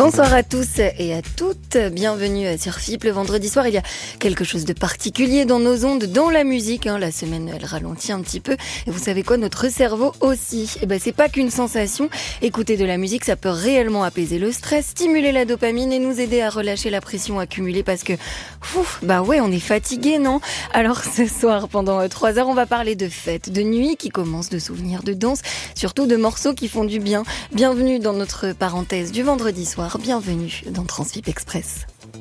Bonsoir à tous et à toutes, bienvenue sur FIP. Le vendredi soir, il y a quelque chose de particulier dans nos ondes, dans la musique. La semaine, elle ralentit un petit peu. Et vous savez quoi, notre cerveau aussi. C'est pas qu'une sensation. Écouter de la musique, ça peut réellement apaiser le stress, stimuler la dopamine et nous aider à relâcher la pression accumulée parce que, on est fatigué, non? Alors ce soir, pendant 3 heures, on va parler de fêtes, de nuits qui commencent, de souvenirs, de danse, surtout de morceaux qui font du bien. Bienvenue dans notre parenthèse du vendredi soir. Bienvenue dans Transfip Express.